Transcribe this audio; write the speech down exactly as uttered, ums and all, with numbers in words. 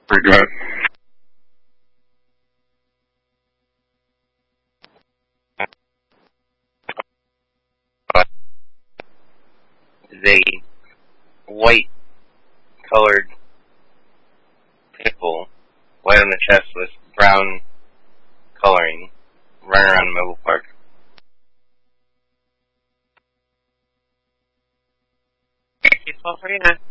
Pretty good. Is a white colored pit bull, white on the chest with brown coloring, running around the mobile park. twelve forty-nine.